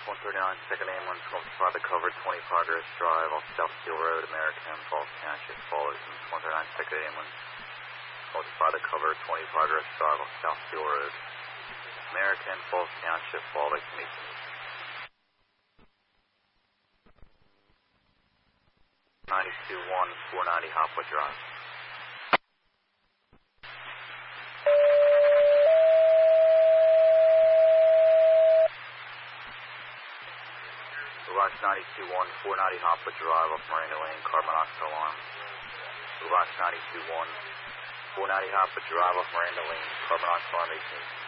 139, second ambulance, 155 the cover, 20 Progress Drive off South Steel Road, American, Falls Township, Falls, 139, second ambulance, 155 the cover, 20 Progress Drive off South Steel Road, American, Falls Township, Falls, meet you. 92-1, 490 Hopwood Drive. Robox 92-1, 490 Hopwood Drive off Miranda Lane, carbon monoxide alarm. Robox 92-1, 490 Hopwood Drive off Miranda Lane, carbon monoxide alarm 18.